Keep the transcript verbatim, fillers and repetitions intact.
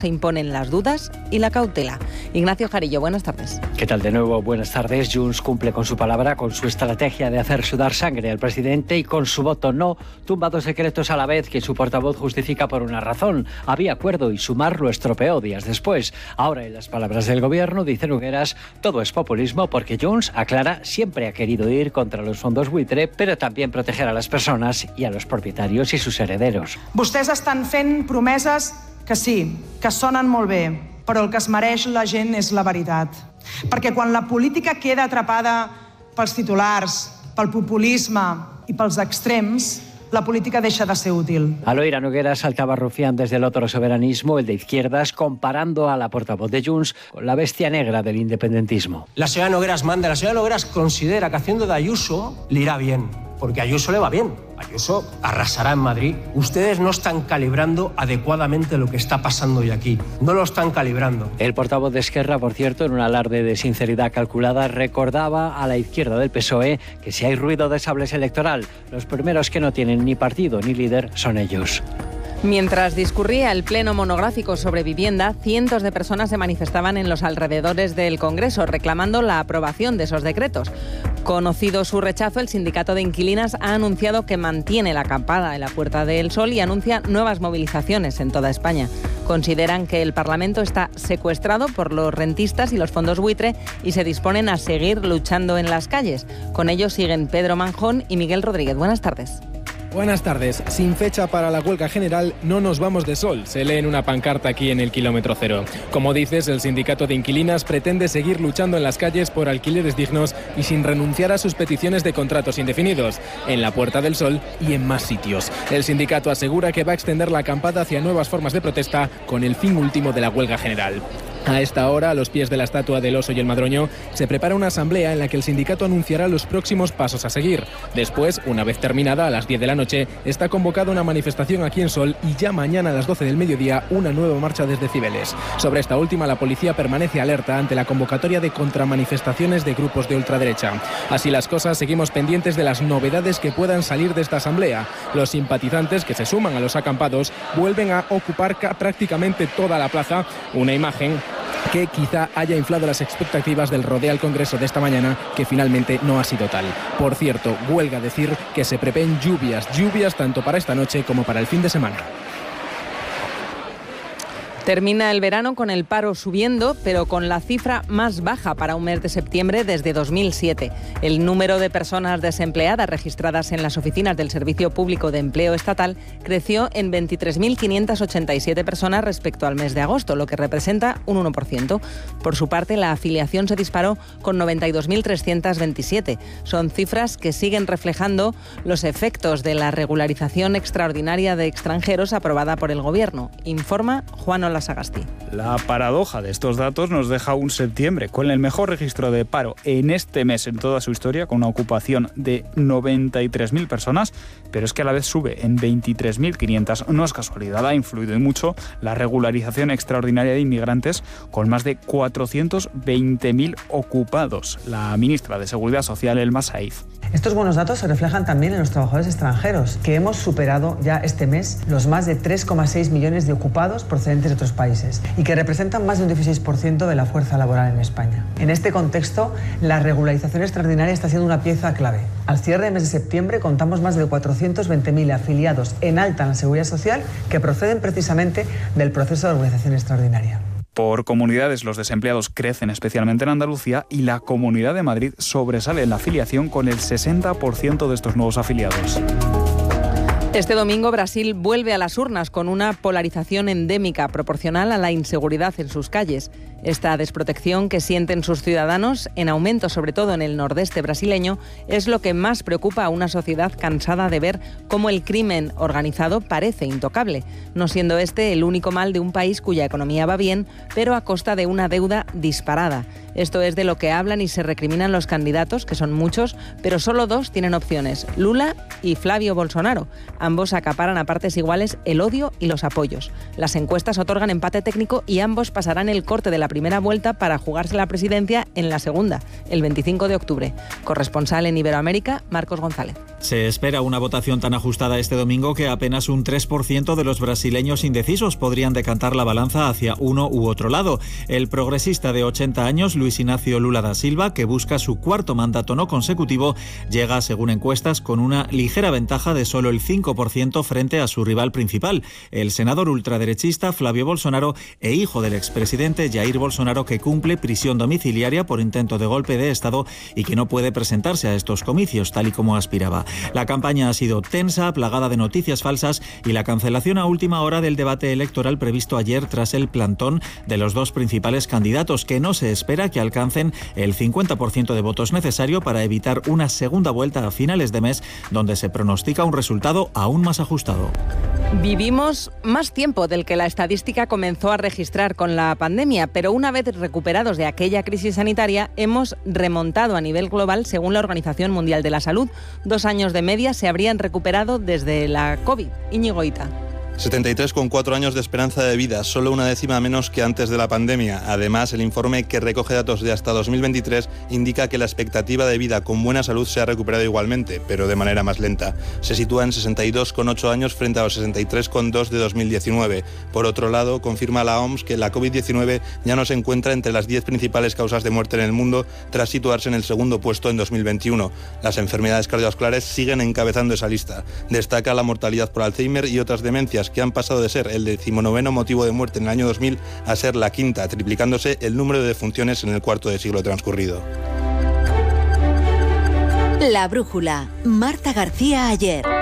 Se imponen las dudas y la cautela. Ignacio Jarillo, buenas tardes. ¿Qué tal de nuevo? Buenas tardes. Junts cumple con su palabra, con su estrategia de hacer sudar sangre al presidente y con su voto no. Tumba dos decretos a la vez que su portavoz justifica por una razón. Había acuerdo y Sumar lo estropeó días después. Ahora, en las palabras del gobierno, dice Nogueras, todo es populismo porque Junts, aclara, siempre ha querido ir contra los fondos buitre, pero también proteger a las personas y a los propietarios y sus herederos. Vostès estan fent promeses que sí, que sonen molt bé, però el que es mereix la gent és la veritat. Perquè quan la política queda atrapada pels titulars, pel populisme i pels extrems, la política deixa de ser útil. Al oír a Nogueras saltaba rufián desde el otro soberanismo, el de izquierdas, comparando a la portavoz de Junts con la bestia negra del independentismo. La señora Nogueras manda, la señora Nogueras considera que haciendo de Ayuso le irá bien, porque a Ayuso le va bien. Ayuso arrasará en Madrid. Ustedes no están calibrando adecuadamente lo que está pasando hoy aquí. No lo están calibrando. El portavoz de Esquerra, por cierto, en un alarde de sinceridad calculada, recordaba a la izquierda del P S O E que si hay ruido de sables electoral, los primeros que no tienen ni partido ni líder son ellos. Mientras discurría el pleno monográfico sobre vivienda, cientos de personas se manifestaban en los alrededores del Congreso reclamando la aprobación de esos decretos. Conocido su rechazo, el sindicato de inquilinas ha anunciado que mantiene la acampada en la Puerta del Sol y anuncia nuevas movilizaciones en toda España. Consideran que el Parlamento está secuestrado por los rentistas y los fondos buitre y se disponen a seguir luchando en las calles. Con ellos siguen Pedro Manjón y Miguel Rodríguez. Buenas tardes. Buenas tardes. Sin fecha para la huelga general, no nos vamos de sol, se lee en una pancarta aquí en el kilómetro cero. Como dices, el sindicato de inquilinas pretende seguir luchando en las calles por alquileres dignos y sin renunciar a sus peticiones de contratos indefinidos, en la Puerta del Sol y en más sitios. El sindicato asegura que va a extender la acampada hacia nuevas formas de protesta con el fin último de la huelga general. A esta hora, a los pies de la estatua del Oso y el Madroño, se prepara una asamblea en la que el sindicato anunciará los próximos pasos a seguir. Después, una vez terminada, a las diez de la noche, está convocada una manifestación aquí en Sol y ya mañana a las doce del mediodía una nueva marcha desde Cibeles. Sobre esta última, la policía permanece alerta ante la convocatoria de contramanifestaciones de grupos de ultraderecha. Así las cosas, seguimos pendientes de las novedades que puedan salir de esta asamblea. Los simpatizantes que se suman a los acampados vuelven a ocupar prácticamente toda la plaza, una imagen que quizá haya inflado las expectativas del rodeo al Congreso de esta mañana, que finalmente no ha sido tal. Por cierto, huelga decir que se prevén lluvias, lluvias tanto para esta noche como para el fin de semana. Termina el verano con el paro subiendo, pero con la cifra más baja para un mes de septiembre desde dos mil siete. El número de personas desempleadas registradas en las oficinas del Servicio Público de Empleo Estatal creció en veintitrés mil quinientas ochenta y siete personas respecto al mes de agosto, lo que representa un uno por ciento. Por su parte, la afiliación se disparó con noventa y dos mil trescientos veintisiete. Son cifras que siguen reflejando los efectos de la regularización extraordinaria de extranjeros aprobada por el Gobierno, informa Juan Sagasti. La paradoja de estos datos nos deja un septiembre con el mejor registro de paro en este mes en toda su historia, con una ocupación de noventa y tres mil personas, pero es que a la vez sube en veintitrés mil quinientos. No es casualidad, ha influido y mucho la regularización extraordinaria de inmigrantes, con más de cuatrocientos veinte mil ocupados. La ministra de Seguridad Social, Elma Saiz. Estos buenos datos se reflejan también en los trabajadores extranjeros, que hemos superado ya este mes los más de tres coma seis millones de ocupados procedentes de otros países y que representan más de un dieciséis por ciento de la fuerza laboral en España. En este contexto, la regularización extraordinaria está siendo una pieza clave. Al cierre del mes de septiembre contamos más de cuatrocientos veinte mil afiliados en alta en la Seguridad Social que proceden precisamente del proceso de regularización extraordinaria. Por comunidades, los desempleados crecen especialmente en Andalucía y la Comunidad de Madrid sobresale en la afiliación con el sesenta por ciento de estos nuevos afiliados. Este domingo Brasil vuelve a las urnas con una polarización endémica proporcional a la inseguridad en sus calles. Esta desprotección que sienten sus ciudadanos, en aumento sobre todo en el nordeste brasileño, es lo que más preocupa a una sociedad cansada de ver cómo el crimen organizado parece intocable, no siendo este el único mal de un país cuya economía va bien, pero a costa de una deuda disparada. Esto es de lo que hablan y se recriminan los candidatos, que son muchos, pero solo dos tienen opciones, Lula y Flavio Bolsonaro. Ambos acaparan a partes iguales el odio y los apoyos. Las encuestas otorgan empate técnico y ambos pasarán el corte de la primera vuelta para jugarse la presidencia en la segunda, el veinticinco de octubre. Corresponsal en Iberoamérica, Marcos González. Se espera una votación tan ajustada este domingo que apenas un tres por ciento de los brasileños indecisos podrían decantar la balanza hacia uno u otro lado. El progresista de ochenta años, Luis Ignacio Lula da Silva, que busca su cuarto mandato no consecutivo, llega, según encuestas, con una ligera ventaja de solo el cinco por ciento frente a su rival principal, el senador ultraderechista Flávio Bolsonaro e hijo del expresidente Jair Bolsonaro, que cumple prisión domiciliaria por intento de golpe de Estado y que no puede presentarse a estos comicios tal y como aspiraba. La campaña ha sido tensa, plagada de noticias falsas y la cancelación a última hora del debate electoral previsto ayer tras el plantón de los dos principales candidatos, que no se espera que alcancen el cincuenta por ciento de votos necesario para evitar una segunda vuelta a finales de mes, donde se pronostica un resultado aún más ajustado. Vivimos más tiempo del que la estadística comenzó a registrar con la pandemia, pero una vez recuperados de aquella crisis sanitaria, hemos remontado a nivel global, según la Organización Mundial de la Salud. Dos años de media se habrían recuperado desde la COVID. Íñigo Ita. setenta y tres coma cuatro años de esperanza de vida, solo una décima menos que antes de la pandemia. Además, el informe, que recoge datos de hasta dos mil veintitrés, indica que la expectativa de vida con buena salud se ha recuperado igualmente, pero de manera más lenta. Se sitúa en sesenta y dos coma ocho años frente a los sesenta y tres coma dos de dos mil diecinueve. Por otro lado, confirma la O M S que la COVID diecinueve ya no se encuentra entre las diez principales causas de muerte en el mundo, tras situarse en el segundo puesto en dos mil veintiuno. Las enfermedades cardiovasculares siguen encabezando esa lista. Destaca la mortalidad por Alzheimer y otras demencias, que han pasado de ser el decimonoveno motivo de muerte en el año dos mil a ser la quinta, triplicándose el número de defunciones en el cuarto de siglo transcurrido. La brújula. Marta García Ayer.